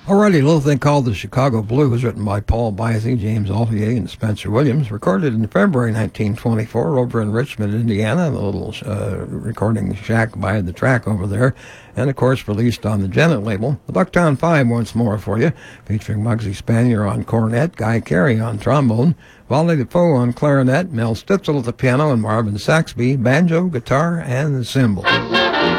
Alrighty, a little thing called the Chicago Blues, written by Paul Baisey, James Altier, and Spencer Williams, recorded in February 1924 over in Richmond, Indiana, the little recording shack by the track over there, and of course released on the Janet label. The Bucktown Five once more for you, featuring Muggsy Spanier on cornet, Guy Carey on trombone, Wally Defoe on clarinet, Mel Stitzel at the piano, and Marvin Saxby, banjo, guitar, and the cymbal.